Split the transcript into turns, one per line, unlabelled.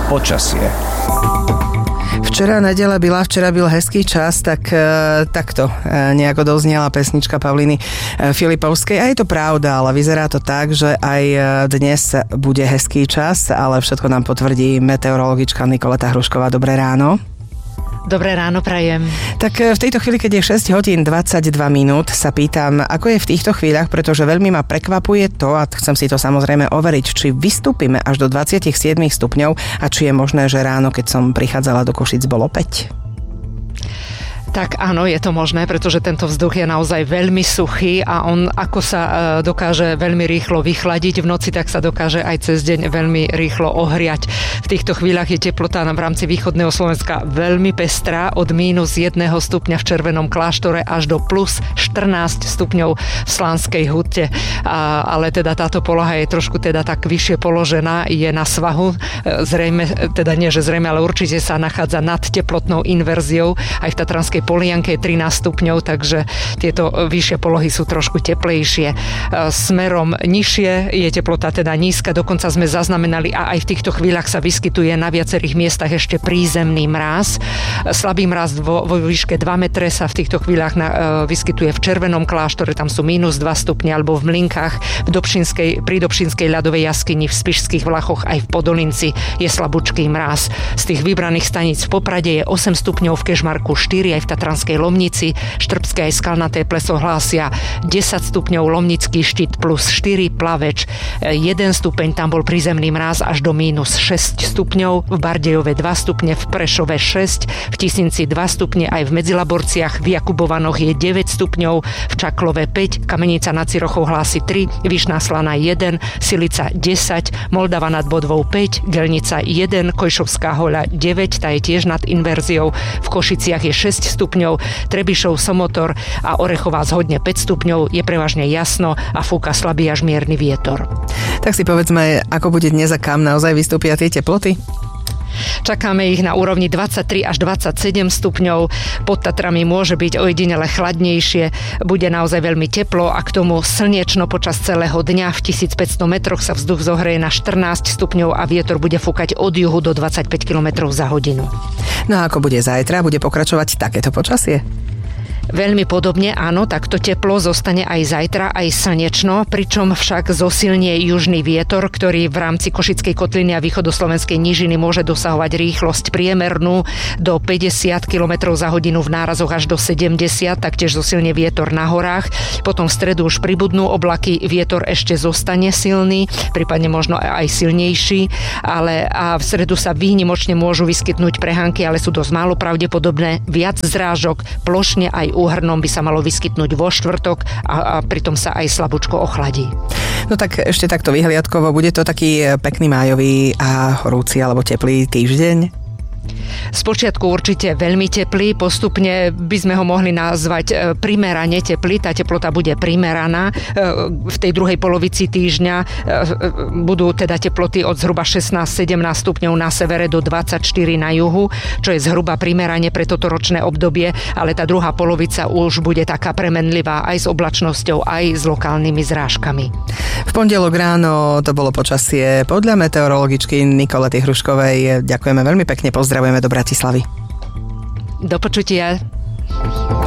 Počasie.
Včera byl hezký čas, tak takto nejako dozniela pesnička Pavlíny Filipovskej. A je to pravda, ale vyzerá to tak, že aj dnes bude hezký čas, ale všetko nám potvrdí meteorologička Nikoleta Hrušková. Dobré ráno.
Dobré ráno prajem.
Tak v tejto chvíli, keď je 6 hodín 22 minút, sa pýtam, ako je v týchto chvíľach, pretože veľmi ma prekvapuje to, a chcem si to samozrejme overiť, či vystúpime až do 27 stupňov a či je možné, že ráno, keď som prichádzala do Košic, bolo 5.
Tak áno, je to možné, pretože tento vzduch je naozaj veľmi suchý a on ako sa dokáže veľmi rýchlo vychladiť v noci, tak sa dokáže aj cez deň veľmi rýchlo ohriať. V týchto chvíľach je teplota v rámci východného Slovenska veľmi pestrá, od -1 stupňa v Červenom Kláštore až do plus 14 stupňov v Slánskej Hute. Ale teda táto poloha je trošku teda tak vyššie položená, je na svahu, zrejme, teda nie, že zrejme, ale určite sa nachádza nad teplotnou inverziou. Aj v Tatranskej Polianke je 13 stupňov, takže tieto vyššie polohy sú trošku teplejšie. Smerom nižšie je teplota teda nízka, dokonca sme zaznamenali a aj v týchto chvíľach sa vyskytuje na viacerých miestach ešte prízemný mráz. Slabý mráz vo výške 2 metre sa v týchto chvíľach vyskytuje v Červenom Kláštore, tam sú -2 stupne, alebo v Mlynkách, pri Dobšinskej ľadovej jaskyni, v Spišských Vlachoch aj v Podolinci je slabúčký mráz. Z tých vybraných staníc v Poprade je 8 stupňov, v Kežmarku 4, aj v Tatranskej Lomnici, Štrbské aj Skalnaté Pleso hlásia 10 stupňov, Lomnický štít plus 4, Plaveč 1 stupeň, tam bol prízemný mráz až do -6 stupňov, v Bardejove 2 stupne, v Prešove 6, v Tisínci 2 stupne, aj v Medzilaborciach, v Jakubovanoch je 9 stupňov, v Čaklove 5, Kamenica nad Cirochou hlási 3, Vyšná Slana 1, Silica 10, Moldava nad Bodvou 5, Gelnica 1, Kojšovská Hoľa 9, tá je tiež nad inverziou, v Košiciach je 6 stupňov, Trebišov, Somotor a Orechová zhodne 5 stupňov, je prevažne jasno a fúka slabý až mierny vietor.
Tak si povedzme, ako bude dnes a kam naozaj vystúpia tie teploty?
Čakáme ich na úrovni 23 až 27 stupňov. Pod Tatrami môže byť ojedinele chladnejšie. Bude naozaj veľmi teplo a k tomu slniečno počas celého dňa. V 1500 metroch sa vzduch zohreje na 14 stupňov a vietor bude fúkať od juhu do 25 km za hodinu.
No a ako bude zajtra? Bude pokračovať takéto počasie?
Veľmi podobne, áno, takto teplo zostane aj zajtra, aj slnečno, pričom však zosilnie južný vietor, ktorý v rámci Košickej kotliny a východoslovenskej nížiny môže dosahovať rýchlosť priemernú do 50 km za hodinu, v nárazoch až do 70, taktiež zosilnie vietor na horách. Potom v stredu už pribudnú oblaky, vietor ešte zostane silný, prípadne možno aj silnejší, a v stredu sa výnimočne môžu vyskytnúť prehánky, ale sú dosť málo pravdepodobné. Viac zrážok, plošne aj úhrnom by sa malo vyskytnúť vo štvrtok a pritom sa aj slabúčko ochladí.
No tak ešte takto vyhliadkovo, bude to taký pekný májový a horúci alebo teplý týždeň?
Spočiatku určite veľmi teplý, postupne by sme ho mohli nazvať primerane teplý, tá teplota bude primeraná. V tej druhej polovici týždňa budú teda teploty od zhruba 16-17 stupňov na severe do 24 na juhu, čo je zhruba primerane pre toto ročné obdobie, ale tá druhá polovica už bude taká premenlivá aj s oblačnosťou, aj s lokálnymi zrážkami.
V pondelok ráno to bolo počasie podľa meteorologičky Nikolety Hruškovej. Ďakujeme veľmi pekne, pozdravujeme do Bratislavy.
Do počutia.